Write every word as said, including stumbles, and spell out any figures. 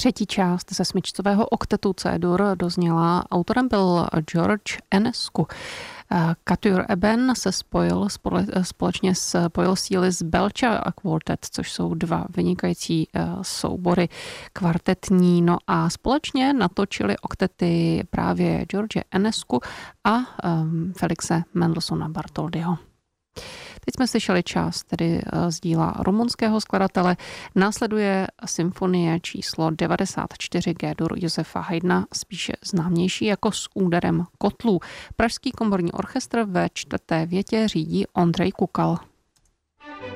Třetí část ze smyčcového oktetu C-dur dozněla. Autorem byl George Enescu. Couture Eben se spojil společně spojil síly z Belcha a Quartet, což jsou dva vynikající soubory kvartetní. No a společně natočili oktety právě George Enescu a um, Felixe Mendelssohna Bartholdyho. Teď jsme slyšeli část tedy z díla rumunského skladatele. Následuje symfonie číslo devadesát čtyři G-dur Josefa Haydna, spíše známější jako S úderem kotlů. Pražský komorní orchestr ve čtvrté větě řídí Ondřej Kukal.